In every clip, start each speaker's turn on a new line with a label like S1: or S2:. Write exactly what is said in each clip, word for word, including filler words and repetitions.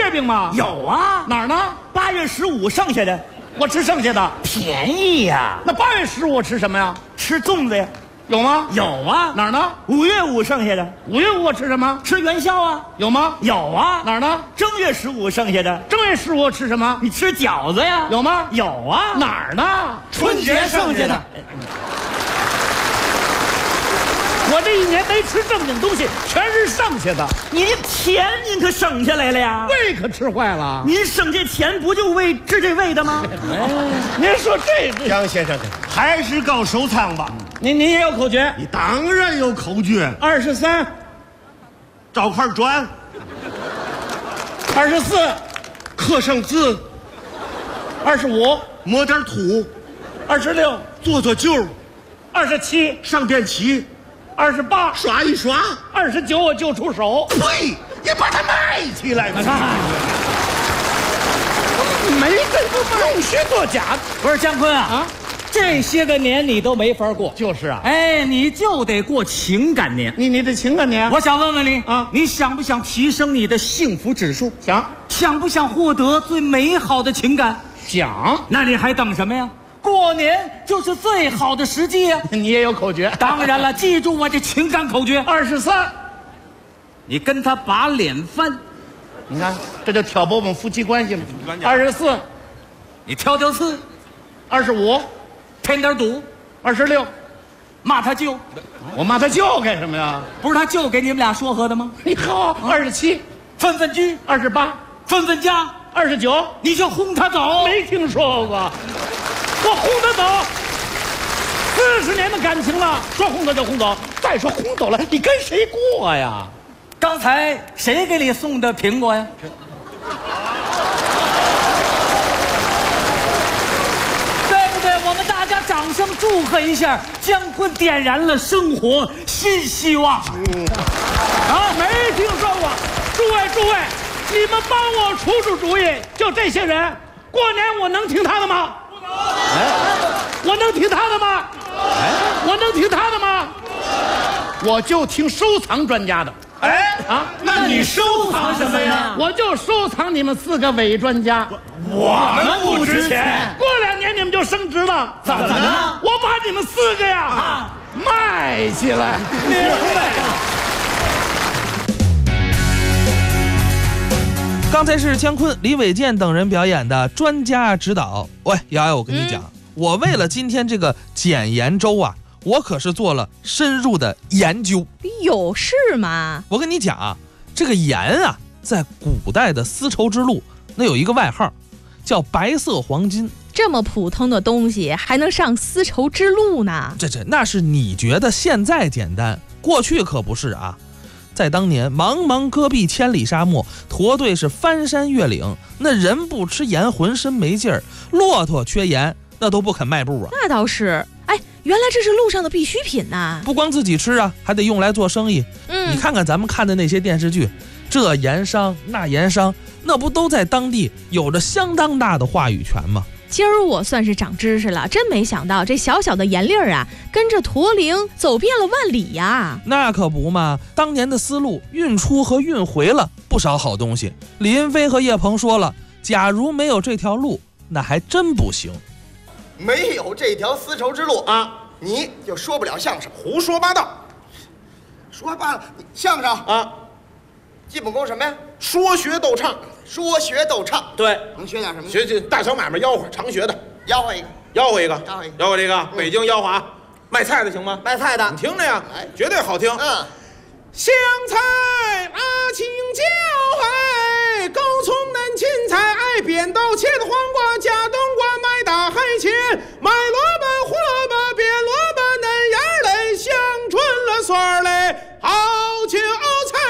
S1: 月饼吗？
S2: 有啊，
S1: 哪儿呢？
S2: 八月十五剩下的，
S1: 我吃剩下的。
S2: 便宜呀。
S1: 那八月十五我吃什么呀？
S2: 吃粽子呀。
S1: 有吗？
S2: 有啊。
S1: 哪儿呢？
S2: 五月五剩下的。
S1: 五月五我吃什么？
S2: 吃元宵啊。
S1: 有吗？
S2: 有啊。
S1: 哪儿呢？
S2: 正月十五剩下的。
S1: 正月十五我吃什么？
S2: 你吃饺子呀。
S1: 有吗？
S2: 有啊。
S1: 哪儿呢？
S2: 春节剩下的。
S1: 我这一年没吃正经东西，全是剩下的。
S2: 你的钱您可省下来了呀，
S1: 胃可吃坏了。
S2: 您省这钱不就为治这胃的吗？
S1: 哎，您说这个，
S3: 江先生还是搞收藏吧。
S1: 您您也有口诀？
S3: 你当然有口诀。
S1: 二十三，
S3: 找块砖。
S1: 二十四，
S3: 刻上字。
S1: 二十五，
S3: 抹点土。
S1: 二十六，
S3: 做做旧。
S1: 二十七，
S3: 上电漆。
S1: 二十八，
S3: 刷一刷。
S1: 二十九，我就出手。
S3: 呸！你把它卖起来！
S1: 看，没这个弄虚作假。
S4: 不是姜昆啊
S1: 啊，
S4: 这些个年你都没法过。
S1: 就是啊，
S4: 哎，你就得过情感年。
S1: 你你这情感年，
S4: 我想问问你
S1: 啊，
S4: 你想不想提升你的幸福指数？
S1: 想
S4: 想不想获得最美好的情感？
S1: 想。
S4: 那你还等什么呀？过年就是最好的时机呀！
S1: 你也有口诀？
S4: 当然了，记住我这情感口诀：
S1: 二十三，
S4: 你跟他把脸翻。
S1: 你看，这就挑拨我们夫妻关系嘛。二十四，
S4: 你挑挑刺；
S1: 二十五，
S4: 添点堵；
S1: 二十六，
S4: 骂他舅。
S1: 我骂他舅干什么呀？
S4: 不是他舅给你们俩说和的吗？
S1: 你好，二十七，
S4: 分分居；
S1: 二十八，
S4: 分分家；
S1: 二十九，
S4: 你就轰他走。
S1: 没听说过。我轰他走，四十年的感情了，说轰走就轰走。再说轰走了，你跟谁过呀？
S4: 刚才谁给你送的苹果呀？对不对？我们大家掌声祝贺一下，姜昆点燃了生活新希望。
S1: 嗯，啊，没听说过。诸位诸位，你们帮我出出主意，就这些人，过年我能听他的吗？哎，我能听他的吗？哎，我能听他的吗？我就听收藏专家的。
S3: 哎
S1: 啊，
S3: 那你收藏什么呀？
S1: 我就收藏你们四个伪专家。
S3: 我们不值钱。
S1: 过两年你们就升职了。
S3: 怎么了？
S1: 我把你们四个呀、啊、卖起来。
S3: 明白。
S5: 刚才是姜昆、李伟健等人表演的专家指导。喂，瑶瑶，我跟你讲、嗯，我为了今天这个简言粥啊，我可是做了深入的研究。
S6: 有事吗？
S5: 我跟你讲啊，这个盐啊，在古代的丝绸之路那有一个外号，叫白色黄金。
S6: 这么普通的东西还能上丝绸之路呢？
S5: 这这那是你觉得现在简单，过去可不是啊。在当年茫茫戈壁千里沙漠，驼队是翻山越岭，那人不吃盐浑身没劲儿，骆驼缺盐那都不肯迈步啊。
S6: 那倒是，哎，原来这是路上的必需品呐！
S5: 不光自己吃啊，还得用来做生意。嗯，你看看咱们看的那些电视剧，这盐商那盐商，那不都在当地有着相当大的话语权吗？
S6: 今儿我算是长知识了，真没想到这小小的盐粒儿啊，跟着驼铃走遍了万里呀！
S5: 那可不嘛，当年的丝路运出和运回了不少好东西。李云飞和叶鹏说了，假如没有这条路，那还真不行。
S7: 没有这条丝绸之路啊，你就说不了相声，
S3: 胡说八道。
S7: 说罢了，相声
S3: 啊，
S7: 基本功什么呀？
S3: 说学逗唱。
S7: 说学逗唱，
S3: 对，
S7: 能学点什么？
S3: 学这大小买卖吆喝，常学的。
S7: 吆喝一个，
S3: 吆喝一个，
S7: 吆喝一个，
S3: 吆喝这个，北京吆喝啊，卖菜的行吗？
S7: 卖菜的，
S3: 你听着呀，绝对好听。
S7: 嗯，
S3: 香菜、辣青椒，哎，高葱、嫩芹菜，哎，扁豆、茄子、黄瓜，加冬瓜，买大海茄，买萝卜、胡萝卜，别萝卜，嫩芽嘞，香椿了，蒜嘞，好韭菜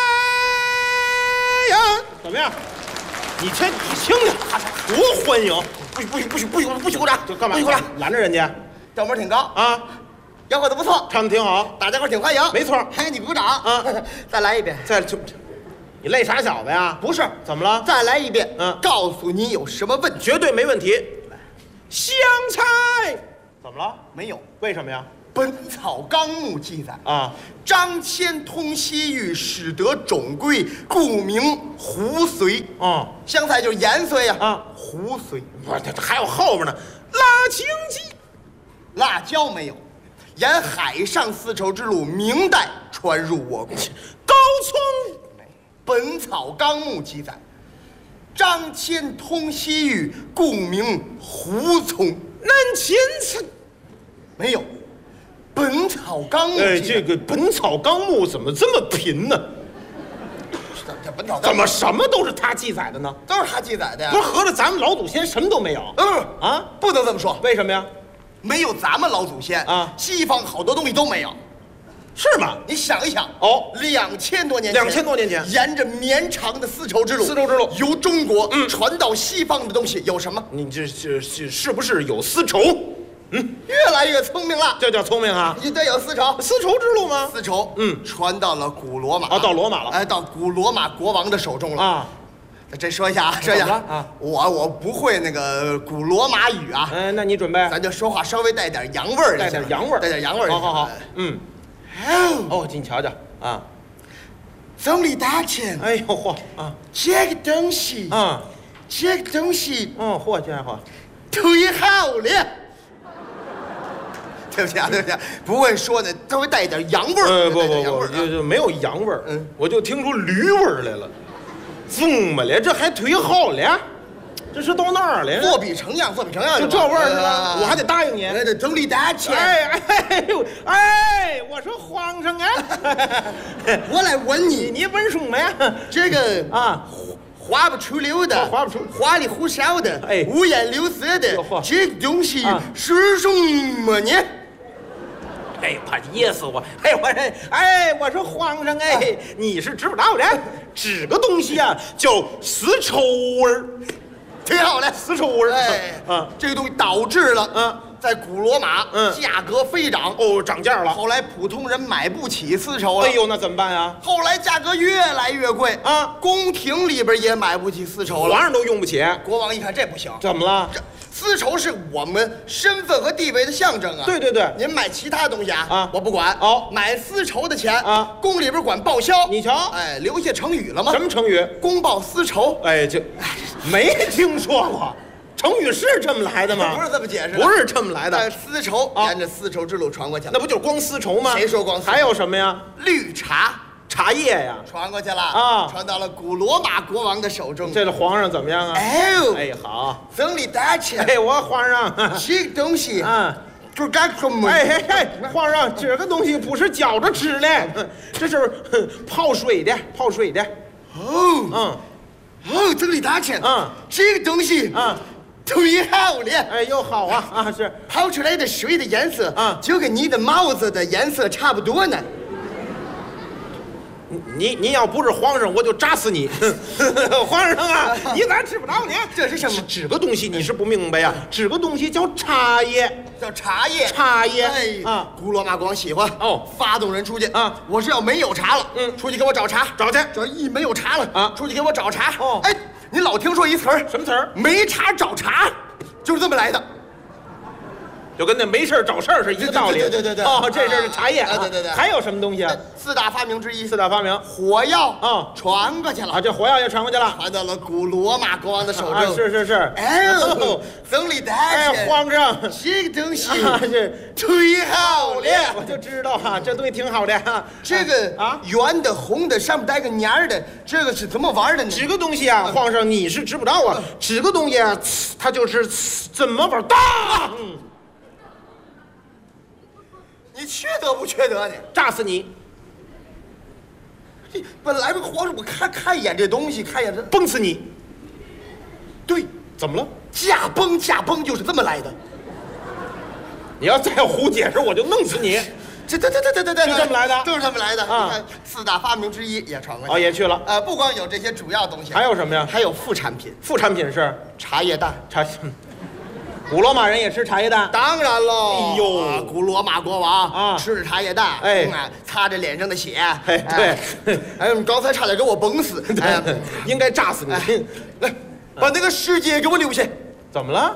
S3: 呀！怎么样？你听，你听听，多欢迎！不许不许不许不许不许鼓掌！这干嘛？不许鼓掌！拦着人家，
S7: 调门挺高
S3: 啊，
S7: 吆喝的不错，
S3: 唱的挺好，
S7: 大家伙挺欢迎。
S3: 没错，
S7: 哎，你鼓掌
S3: 啊！
S7: 再来一遍，
S3: 再就，你累傻小子呀？
S7: 不是，
S3: 怎么了？
S7: 再来一遍，
S3: 嗯，
S7: 告诉你有什么问题，
S3: 绝对没问题。香菜怎么了？
S7: 没有，
S3: 为什么呀？
S7: 本草纲目》记载
S3: 啊，
S7: 张骞通西域，使得种贵，故名胡荽。
S3: 哦，
S7: 香菜就是盐荽呀。
S3: 啊，
S7: 胡荽。
S3: 不是，这还有后边呢，辣青鸡，
S7: 辣椒没有，沿海上丝绸之路，明代传入我国。
S3: 高葱，
S7: 《本草纲目》记载，张骞通西域，故名胡葱。
S3: 嫩芹菜。
S7: 没有，《本草纲目》
S3: 哎，
S7: 记载
S3: 这个《本草纲目》怎么这么贫呢？
S7: 这《本草纲目》
S3: 怎么什么都是他记载的呢？
S7: 都是他记载的呀？
S3: 不是，合着咱们老祖先什么都没有？
S7: 嗯
S3: 啊，
S7: 不能这么说，
S3: 为什么呀？
S7: 没有咱们老祖先
S3: 啊
S7: 西方好多东西都没有。
S3: 是吗？
S7: 你想一想，
S3: 哦
S7: 两千多年前，
S3: 两千多年前
S7: 沿着绵长的丝绸之路，
S3: 丝绸之路
S7: 由中国
S3: 嗯
S7: 传到西方的东西有什么？
S3: 你这这是是不是有丝绸？
S7: 越来越聪明了，
S3: 这叫聪明啊！
S7: 你得有丝绸。
S3: 丝绸之路吗？
S7: 丝绸，
S3: 嗯
S7: 传到了古罗马，
S3: 啊到罗马了
S7: 哎，到古罗马国王的手中了。
S3: 啊，
S7: 这说一下啊，说一下
S3: 怎么了啊
S7: 我我不会那个古罗马语啊，
S3: 哎，那你准备
S7: 咱就说话稍微带点洋味儿就行，
S3: 带点洋味儿，
S7: 带点洋味儿就行。
S3: 好好好，嗯，
S7: 哦，
S3: 哦，你瞧瞧啊，
S7: 总理大臣，
S3: 哎呦嚯啊
S7: 这个东西，
S3: 啊，
S7: 这个东西
S3: 嗯，嚯家伙，
S7: 忒好了。对不起啊，对不起啊，不会说的，稍微带一点洋味儿。
S3: 呃，不不不，
S7: 带点洋味儿啊
S3: 就就没有洋味儿，
S7: 嗯
S3: 我就听出驴味儿来了。怎么了？这还忒好了？这是到哪儿了？
S7: 作比成样，作比成样，
S3: 就这味儿是吧？
S7: 啊
S3: 我还得答应你。
S7: 哎，这总理大臣，
S3: 哎哎呦哎，我说皇上啊，
S7: 我来问
S3: 你
S7: 你，
S3: 你问什么呀？
S7: 这个
S3: 啊，
S7: 花不出溜的，
S3: 哦花不出
S7: 花里胡哨的，
S3: 哎
S7: 五颜六色的
S3: 哟嚯，
S7: 这个东西
S3: 啊
S7: 是什么呢？
S3: 哎，怕噎死我！哎，我哎哎，我说皇上哎，你是知不道的，指个东西啊，叫丝绸味儿，
S7: 挺好的，
S3: 丝绸味儿。
S7: 哎，
S3: 啊，
S7: 这个东西导致了，
S3: 嗯，
S7: 在古罗马，
S3: 嗯
S7: 价格飞涨，
S3: 哦，涨价了。
S7: 后来普通人买不起丝绸了，
S3: 哎呦，那怎么办呀？
S7: 后来价格越来越贵
S3: 啊
S7: 宫廷里边也买不起丝绸了。
S3: 皇上都用不起，
S7: 国王一看这不行，
S3: 怎么了？
S7: 这丝绸是我们身份和地位的象征啊。
S3: 对对对
S7: 您买其他东西啊，
S3: 啊
S7: 我不管。
S3: 哦
S7: 买丝绸的钱
S3: 啊
S7: 宫里边管报销。
S3: 你瞧
S7: 哎，留下成语了吗？
S3: 什么成语？
S7: 公报私绸。
S3: 哎，这没听说过，成语是这么来的吗？
S7: 不是这么解释的，
S3: 不是这么来
S7: 呃
S3: 的，
S7: 丝绸
S3: 啊
S7: 沿着丝绸之路传过去了，
S3: 那不就是光丝绸吗？
S7: 谁说光丝绸
S3: 还有什么呀？
S7: 绿茶
S3: 茶叶呀，
S7: 传过去了
S3: 啊
S7: 传到了古罗马国王的手中。
S3: 这个皇上怎么样啊？
S7: 哎呦，
S3: 哎，好，
S7: 总理大臣，
S3: 哎，我皇上，
S7: 这个东西
S3: 啊。
S7: 这干什么？
S3: 哎哎哎，皇上，这个东西不是嚼着吃的，这是哼泡水的，泡水的。
S7: 哦，
S3: 嗯，
S7: 哦，总理大臣，
S3: 嗯
S7: 这个东西，
S3: 嗯，
S7: 忒好了。
S3: 哎，又好啊啊是。
S7: 泡出来的水的颜色，
S3: 嗯
S7: 就跟你的帽子的颜色差不多呢。
S3: 你你要不是皇上，我就扎死你！皇上啊，你咋知不道呢？
S7: 这是什么
S3: 指个东西你是不明白呀？指个东西叫茶叶，
S7: 叫茶叶，
S3: 茶叶
S7: 哎
S3: 啊，
S7: 古罗马国王喜欢
S3: 哦
S7: 发动人出去
S3: 啊
S7: 我是要没有茶了，
S3: 嗯
S7: 出去给我找茶，
S3: 找去
S7: 只要一没有茶了
S3: 啊
S7: 出去给我找茶。
S3: 哦
S7: 哎，你老听说一词儿，
S3: 什么词儿？
S7: 没茶找茶，就是这么来的。
S3: 就跟那没事儿找事儿是一个道理。
S7: 对对对对对
S3: 哦，这是茶叶
S7: 啊对对对
S3: 还有什么东西啊？
S7: 四大发明之一，
S3: 四大发明
S7: 火药
S3: 啊
S7: 传过去了
S3: 啊，这火药也传过去了。
S7: 传到了古罗马国王的手
S3: 啊，
S7: 中。
S3: 是是是。
S7: 哎呦
S3: 哦，
S7: 总理大
S3: 哎，
S7: 臣，
S3: 皇上。
S7: 这个东西
S3: 啊，这
S7: 忒好了。
S3: 我就知道哈，这东西挺好的哈。
S7: 这个
S3: 啊，
S7: 圆的、红的，上面带个捻儿的，这个是怎么玩的呢？
S3: 指个东西啊，皇上你是知不道啊。指个东西啊，呲它就是呲怎么玩当，
S7: 你缺德不缺德呢？
S3: 炸死你，
S7: 这本来皇上，我看看一眼这东西，看一眼这，
S3: 崩死你。
S7: 对，
S3: 怎么了？
S7: 驾崩驾崩就是这么来的。
S3: 你要再胡解释，我就弄死你。
S7: 这这这这这这这
S3: 是这么来的
S7: 都是这么来的。
S3: 啊
S7: 你看四大发明之一也传过去。
S3: 哦，也去了。
S7: 呃，不光有这些主要东西，
S3: 还有什么呀？
S7: 还有副产品，
S3: 副产品是
S7: 茶叶蛋。
S3: 茶。古罗马人也吃茶叶蛋。
S7: 当然喽，
S3: 哎呦
S7: 啊古罗马国王
S3: 啊
S7: 吃着茶叶蛋，
S3: 哎
S7: 嗯啊擦着脸上的血，
S3: 哎对
S7: 哎，哎，你刚才差点给我崩死，哎，
S3: 应该炸死你。
S7: 来，把那个世界给我留下。
S3: 怎么了？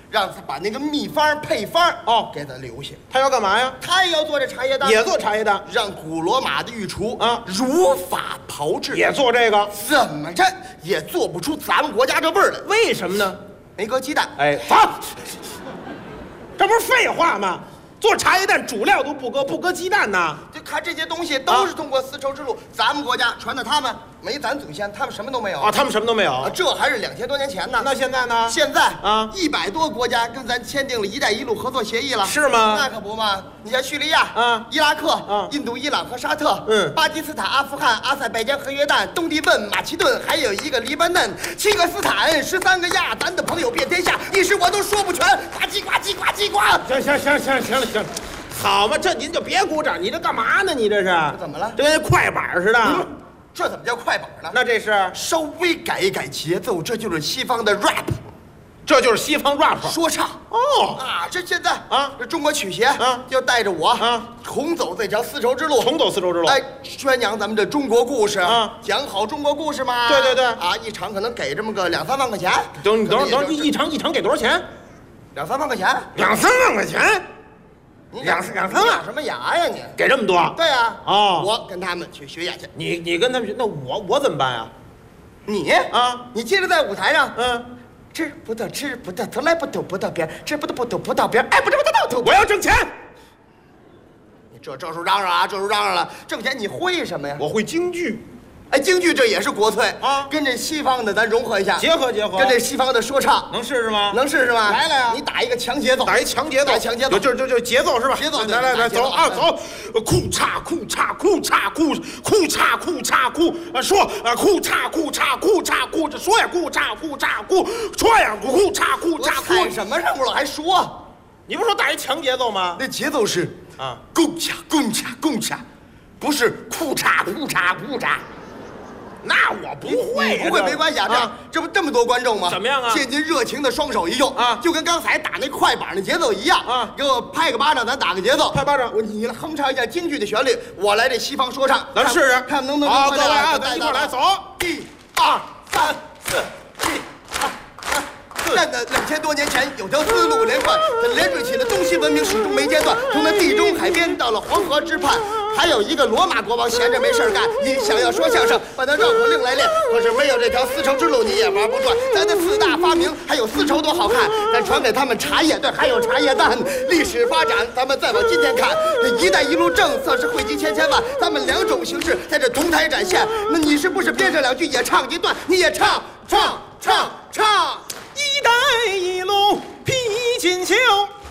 S7: 让他把那个秘方配方
S3: 哦
S7: 给他留下。
S3: 他要干嘛呀？
S7: 他也要做这茶叶蛋，
S3: 也做茶叶蛋，
S7: 让古罗马的御厨
S3: 啊
S7: 如法炮制，
S3: 也做这个，
S7: 怎么着也做不出咱们国家这味儿来。
S3: 为什么呢？
S7: 没搁鸡蛋，
S3: 哎，走，这不是废话吗？做茶叶蛋主料都不搁，不搁鸡蛋呢？
S7: 就看这些东西都是通过丝绸之路，咱们国家传到他们，没咱祖先，他们什么都没有
S3: 啊，他们什么都没有。
S7: 啊，这还是两千多年前呢。
S3: 那现在呢？
S7: 现在
S3: 啊，
S7: 一百多国家跟咱签订了一带一路合作协议了，
S3: 是吗？
S7: 那可不嘛！你像叙利亚、
S3: 啊、
S7: 伊拉克、
S3: 啊、
S7: 印度、伊朗和沙特，
S3: 嗯，
S7: 巴基斯坦、阿富汗、阿塞拜疆和约旦、东帝汶、马其顿，还有一个黎巴嫩，七个斯坦，十三个亚，咱的朋友遍天下，一时我都说不全。呱唧呱唧呱唧呱！
S3: 行行行行行了行了，好嘛，这您就别鼓掌，你这干嘛呢？你这是？
S7: 这怎么了？
S3: 这跟快板似的。
S7: 嗯这怎么叫快板呢？
S3: 那这是
S7: 稍微改一改节奏，这就是西方的 rap，
S3: 这就是西方 rap
S7: 说唱。
S3: 哦
S7: 啊，这现在
S3: 啊，
S7: 这中国曲协
S3: 啊
S7: 要带着我
S3: 啊
S7: 重走这条丝绸之路，
S3: 重走丝绸之路。
S7: 哎，宣扬咱们的中国故事
S3: 啊，
S7: 讲好中国故事嘛。
S3: 对对对
S7: 啊，一场可能给这么个两三万块钱。
S3: 等你等会儿等会儿，
S7: 可能也就是
S3: 一场一场给多少钱？
S7: 两三万块钱。
S3: 两三万块钱，
S7: 你
S3: 两两三万
S7: 你咬什么牙呀你？
S3: 给这么多？
S7: 对呀。
S3: 哦
S7: 我跟他们去学演去。
S3: 你你跟他们学，那我我怎么办呀？
S7: 你
S3: 啊，
S7: 你接着在舞台上，
S3: 嗯，
S7: 吃不到吃不到头来不吐葡萄边，吃不到不吐葡萄边，哎，不知不知道吐。
S3: 我要挣钱，
S7: 你这这时候嚷嚷啊，这时候嚷嚷了，挣钱你会什么呀？
S3: 我会京剧，
S7: 哎，京剧这也是国粹
S3: 啊
S7: 跟这西方的咱融合一下，
S3: 结合结合，
S7: 跟这西方的说唱
S3: 能试试吗？
S7: 能试试吗？
S3: 来来呀
S7: 你打一个强节奏，
S3: 打一强节奏，
S7: 打强节奏，
S3: 就就就节奏是吧？
S7: 节奏
S3: 来来来，走啊
S7: 走。
S3: 走，裤衩裤衩裤衩裤裤衩裤衩裤啊说啊裤衩裤衩裤衩裤这说呀裤衩裤衩裤说呀裤衩裤
S7: 我
S3: 衩裤，
S7: 踩什么上了还说？
S3: 你不是说打一强节奏吗？
S7: 那节奏是
S3: 啊，
S7: 共恰共恰共恰，不是裤衩裤衩裤衩。
S3: 那我不会，
S7: 不会没关系啊，这样这不这么多观众吗？
S3: 怎么样啊？
S7: 现今热情的双手一用
S3: 啊，
S7: 就跟刚才打那快板的节奏一样
S3: 啊，
S7: 给我拍个巴掌，咱打个节奏。
S3: 拍巴掌，
S7: 我你来哼唱一下京剧的旋律，我来这西方说唱，
S3: 咱试试，
S7: 看能不能
S3: 好，各位啊，
S7: 咱
S3: 咱一块来，走，
S7: 一二三四，一二三四。那个两千多年前有条丝路连贯，它连缀起了东西文明，始终没间断。从那地中海边到了黄河之畔，还有一个罗马国王闲着没事干，你想要说相声，把那绕口令来练。可是没有这条丝绸之路，你也玩不转。咱的四大发明，还有丝绸多好看，咱传给他们茶叶，对，还有茶叶蛋。历史发展，咱们再往今天看，这“一带一路”政策是惠及千千万，咱们两种形式在这同台展现。那你是不是编上两句也唱一段？你也唱唱唱唱。
S3: 一带一路披锦绣。